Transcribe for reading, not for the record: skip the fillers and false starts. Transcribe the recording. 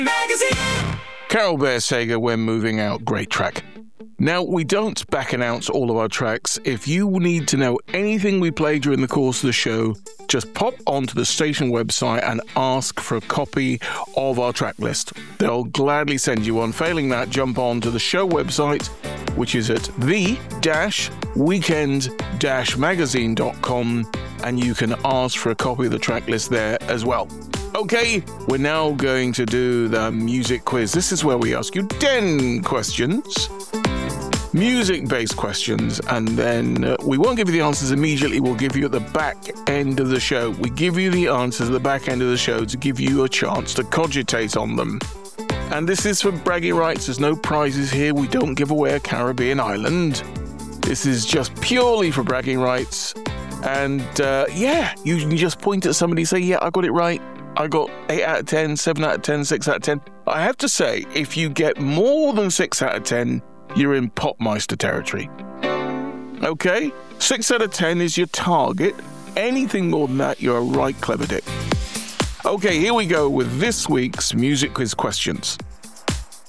Carol Bear Sager, We're Moving Out, great track. Now, we don't back announce all of our tracks. If you need to know anything we play during the course of the show, just pop onto the station website and ask for a copy of our track list. They'll gladly send you one. Failing that, jump on to the show website, which is at the-weekend-magazine.com, and you can ask for a copy of the track list there as well. Okay, we're now going to do the music quiz. This is where we ask you 10 questions, music-based questions, and then we won't give you the answers immediately. We'll give you at the back end of the show. We give you the answers at the back end of the show to give you a chance to cogitate on them. And this is for bragging rights. There's no prizes here. We don't give away a Caribbean island. This is just purely for bragging rights. And you can just point at somebody and say, yeah, I got it right. I got 8 out of 10, 7 out of 10, 6 out of 10. I have to say, if you get more than 6 out of 10, you're in Popmeister territory. Okay? 6 out of 10 is your target. Anything more than that, you're a right clever dick. Okay, here we go with this week's music quiz questions.